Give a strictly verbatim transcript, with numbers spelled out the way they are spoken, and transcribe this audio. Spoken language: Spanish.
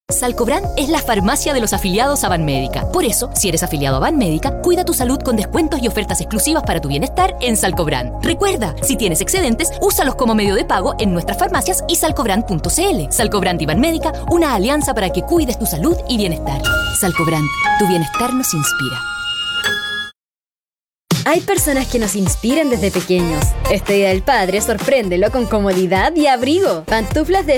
Salcobran es la farmacia de los afiliados a Banmédica. Por eso, si eres afiliado a Banmédica, cuida tu salud con descuentos y ofertas exclusivas para tu bienestar en Salcobran. Recuerda, si tienes excedentes, úsalos como medio de pago en nuestras farmacias y salcobran punto c l. Salcobran y Banmédica, una alianza para que cuides tu salud y bienestar. Salcobran, tu bienestar nos inspira. Hay personas que nos inspiran desde pequeños. Este Día del Padre, sorpréndelo con comodidad y abrigo. Pantuflas de